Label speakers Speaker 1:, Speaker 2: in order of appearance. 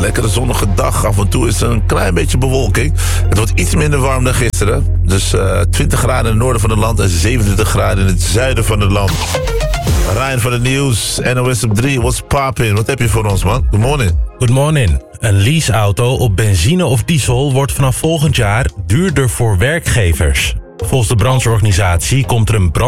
Speaker 1: lekkere zonnige dag. Af en toe is er een klein beetje bewolking. Het wordt iets minder warm dan gisteren. Dus 20 graden in het noorden van het land en 27 graden in het zuiden van het land. Ryan van het nieuws, NOS op 3, what's poppin'? Wat heb je voor ons, man? Good morning.
Speaker 2: Good morning. Een leaseauto op benzine of diesel wordt vanaf volgend jaar duurder voor werkgevers. Volgens de brancheorganisatie komt er een